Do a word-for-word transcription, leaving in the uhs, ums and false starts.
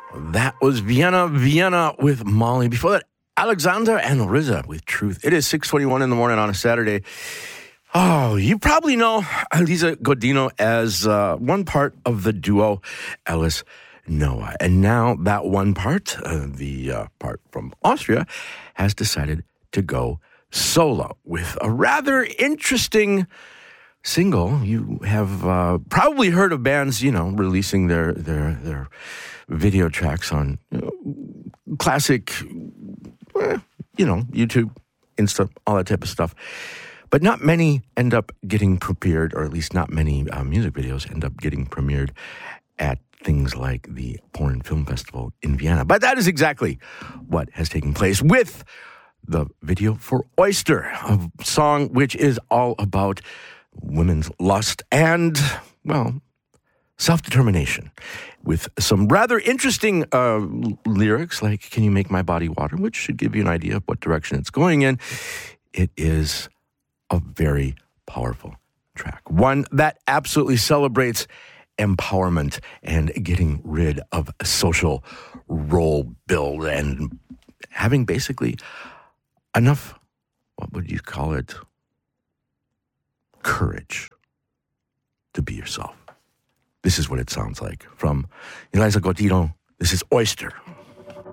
That was Vienna, Vienna with Molly. Before that, Alexander and R Z A with Truth. It is six twenty-one in the morning on a Saturday. Oh, you probably know Elisa Godino as uh, one part of the duo Alice Noah. And now that one part, uh, the uh, part from Austria, has decided to go solo with a rather interesting single. You have uh, probably heard of bands, you know, releasing their their their video tracks on you know, classic, eh, you know, YouTube, Insta, all that type of stuff. But not many end up getting premiered, or at least not many uh, music videos end up getting premiered at things like the Porn Film Festival in Vienna. But that is exactly what has taken place with the video for Oyster, a song which is all about women's lust and, well, self-determination, with some rather interesting uh, lyrics like "Can you make my body water?" which should give you an idea of what direction it's going in. It is a very powerful track, one that absolutely celebrates empowerment and getting rid of social role build and having basically enough, what would you call it, courage to be yourself. This is what it sounds like from Elisa Godino. This is Oyster.